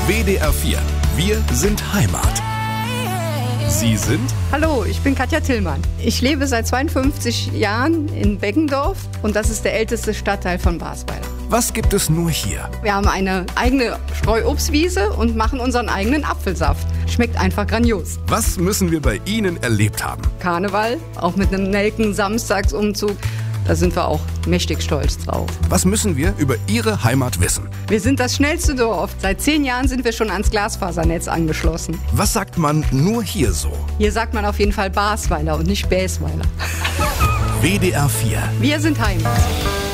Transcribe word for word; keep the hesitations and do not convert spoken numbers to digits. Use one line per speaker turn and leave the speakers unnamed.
W D R vier. Wir sind Heimat. Sie sind?
Hallo, ich bin Katja Tillmann. Ich lebe seit zweiundfünfzig Jahren in Beggendorf und das ist der älteste Stadtteil von Basweiler.
Was gibt es nur hier?
Wir haben eine eigene Streuobstwiese und machen unseren eigenen Apfelsaft. Schmeckt einfach grandios.
Was müssen wir bei Ihnen erlebt haben?
Karneval, auch mit einem Nelken-Samstagsumzug. Da sind wir auch mächtig stolz drauf.
Was müssen wir über Ihre Heimat wissen?
Wir sind das schnellste Dorf. Seit zehn Jahren sind wir schon ans Glasfasernetz angeschlossen.
Was sagt man nur hier so?
Hier sagt man auf jeden Fall Basweiler und nicht Bäsweiler.
W D R vier.
Wir sind Heimat.